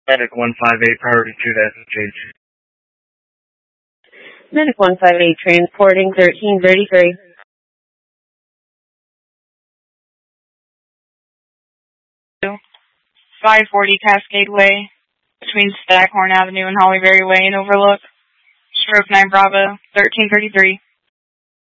Medic 158, priority 2, that's Jage. Medic 158, transporting 1333. 540 Cascade Way, between Staghorn Avenue and Hollyberry Way in Overlook. Stroke 9 Bravo, 1333.